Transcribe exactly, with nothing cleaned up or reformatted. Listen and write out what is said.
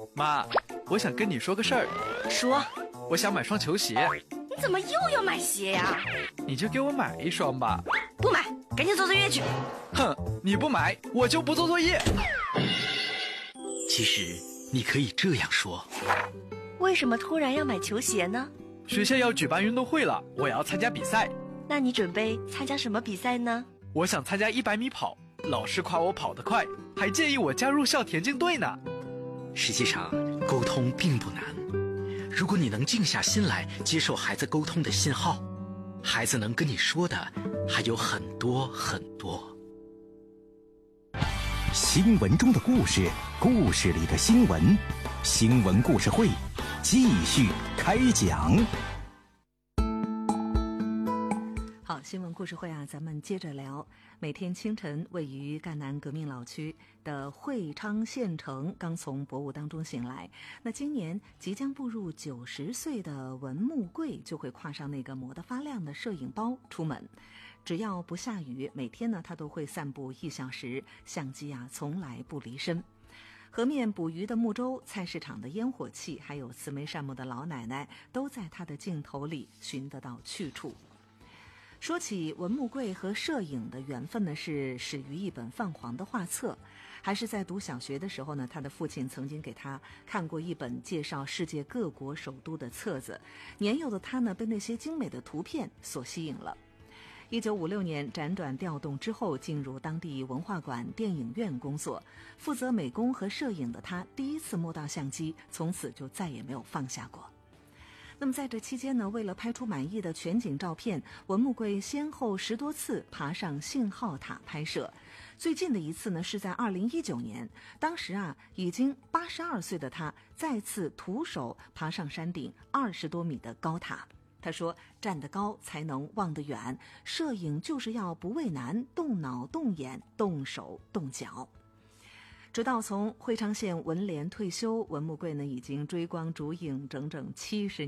妈，我想跟你说个事儿。 说。 我想买双球鞋。 你怎么又要买鞋呀？ 你就给我买一双吧。 不买，赶紧做作业去。 哼，你不买，我就不做作业。 其实你可以这样说。 为什么突然要买球鞋呢？ 学校要举办运动会了，我要参加比赛。 那你准备参加什么比赛呢？ 我想参加一百米跑，老师夸我跑得快，还建议我加入校田径队呢。 实际上，沟通并不难。如果你能静下心来接受孩子沟通的信号，孩子能跟你说的还有很多很多。 新闻中的故事，故事里的新闻，新闻故事会继续开讲。 好，新闻故事会啊，咱们接着聊。每天清晨，位于赣南革命老区的会昌县城刚从薄雾当中醒来。那今年即将步入九十岁的文木贵就会挎上那个磨得发亮的摄影包出门。只要不下雨，每天呢他都会散步一小时，相机啊从来不离身。河面捕鱼的木舟，菜市场的烟火气，还有慈眉善目的老奶奶，都在他的镜头里寻得到去处。说起文木贵和摄影的缘分呢，是始于一本泛黄的画册。还是在读小学的时候呢，他的父亲曾经给他看过一本介绍世界各国首都的册子。年幼的他呢，被那些精美的图片所吸引了。一九五六年辗转调动之后，进入当地文化馆电影院工作，负责美工和摄影的他第一次摸到相机，从此就再也没有放下过。那么在这期间呢，为了拍出满意的全景照片，文木贵先后十多次爬上信号塔拍摄。最近的一次呢，是在二零一九年，当时啊已经八十二岁的他再次徒手爬上山顶二十多米的高塔。他说，站得高才能望得远，摄影就是要不畏难，动脑动眼动手动脚。直到从会昌县文联退休，文木贵呢已经追光逐影整整七十